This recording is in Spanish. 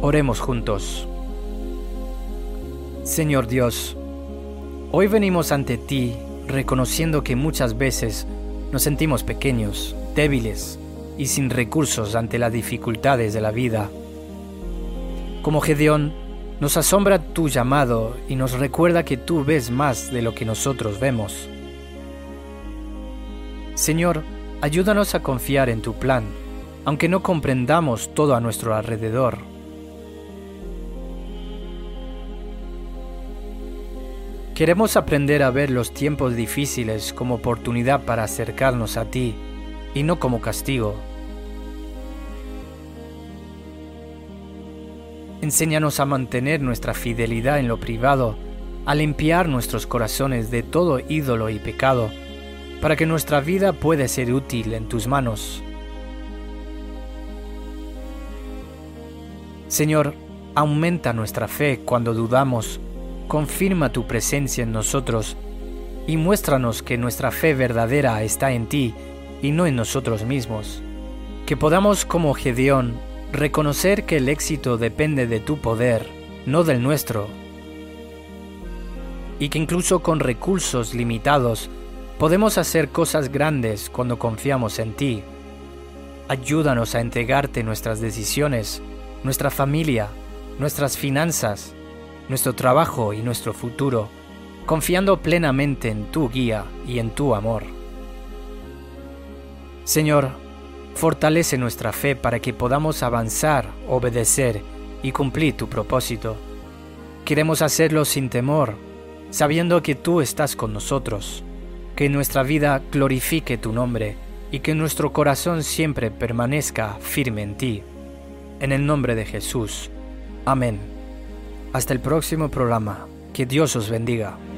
Oremos juntos. Señor Dios, hoy venimos ante ti reconociendo que muchas veces nos sentimos pequeños, débiles y sin recursos ante las dificultades de la vida. Como Gedeón, nos asombra tu llamado y nos recuerda que tú ves más de lo que nosotros vemos. Señor, ayúdanos a confiar en tu plan, aunque no comprendamos todo a nuestro alrededor. Queremos aprender a ver los tiempos difíciles como oportunidad para acercarnos a ti y no como castigo. Enséñanos a mantener nuestra fidelidad en lo privado, a limpiar nuestros corazones de todo ídolo y pecado, para que nuestra vida pueda ser útil en tus manos. Señor, aumenta nuestra fe cuando dudamos, confirma tu presencia en nosotros y muéstranos que nuestra fe verdadera está en ti y no en nosotros mismos. Que podamos, como Gedeón, reconocer que el éxito depende de tu poder, no del nuestro. Y que incluso con recursos limitados, podemos hacer cosas grandes cuando confiamos en ti. Ayúdanos a entregarte nuestras decisiones, nuestra familia, nuestras finanzas, nuestro trabajo y nuestro futuro, confiando plenamente en tu guía y en tu amor. Señor, fortalece nuestra fe para que podamos avanzar, obedecer y cumplir tu propósito. Queremos hacerlo sin temor, sabiendo que tú estás con nosotros, que nuestra vida glorifique tu nombre y que nuestro corazón siempre permanezca firme en ti. En el nombre de Jesús. Amén. Hasta el próximo programa. Que Dios os bendiga.